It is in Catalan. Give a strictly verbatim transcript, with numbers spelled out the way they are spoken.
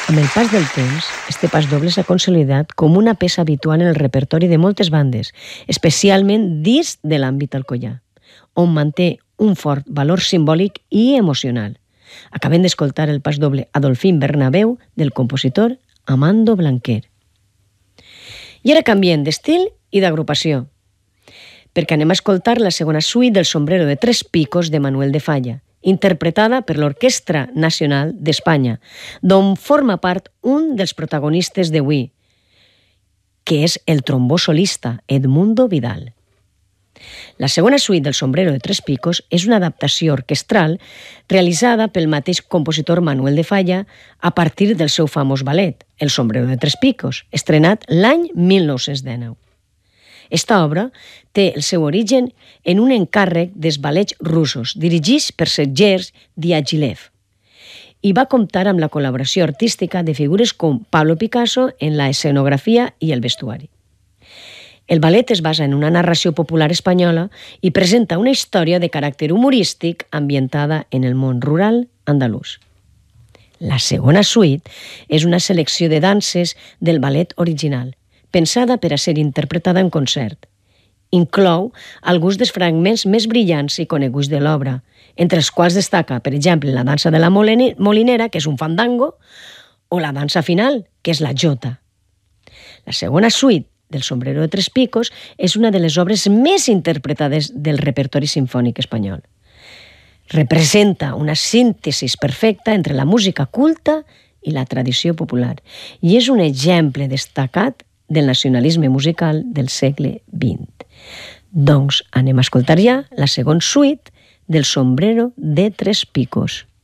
Amb el pas del temps, este pas doble s'ha consolidat com una peça habitual en el repertori de moltes bandes, especialment dins de l'àmbit alcoià, on manté un fort valor simbòlic i emocional. Acabem d'escoltar el pas doble Adolfín Bernabéu del compositor Amando Blanquer. I ara canviem d'estil i d'agrupació, perquè anem a escoltar la segona suite del Sombrero de Tres Picos de Manuel de Falla, interpretada per l'Orquestra Nacional d'Espanya, d'on forma part un dels protagonistes d'avui, que és el trombó solista Edmundo Vidal. La segona suite del Sombrero de Tres Picos és una adaptació orquestral realitzada pel mateix compositor Manuel de Falla a partir del seu famós ballet, El Sombrero de Tres Picos, estrenat l'any mil nou-cents dinou. Esta obra té el seu origen en un encàrrec dels ballets russos dirigits per Sergei Diaghilev i va comptar amb la col·laboració artística de figures com Pablo Picasso en la escenografia i el vestuari. El ballet es basa en una narració popular espanyola i presenta una història de caràcter humorístic ambientada en el món rural andalús. La segona suite és una selecció de danses del ballet original, pensada per a ser interpretada en concert. Inclou alguns dels fragments més brillants i coneguts de l'obra, entre els quals destaca, per exemple, la dansa de la molinera, que és un fandango, o la dansa final, que és la jota. La segona suite del Sombrero de Tres Picos és una de les obres més interpretades del repertori simfònic espanyol. Representa una síntesi perfecta entre la música culta i la tradició popular i és un exemple destacat del nacionalisme musical del segle vint. Doncs anem a escoltar ja la segona suite del Sombrero de Tres Picos.